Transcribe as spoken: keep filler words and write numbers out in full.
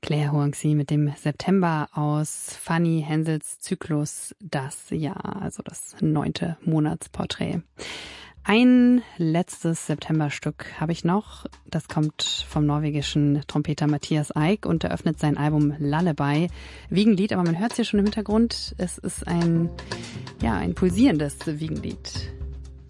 Claire Huangzi mit dem September aus Fanny Hensels Zyklus Das Jahr, also das neunte Monatsporträt. Ein letztes Septemberstück habe ich noch. Das kommt vom norwegischen Trompeter Mathias Eik und eröffnet sein Album Lullaby. Wiegenlied, aber man hört es hier schon im Hintergrund. Es ist ein, ja, ein pulsierendes Wiegenlied.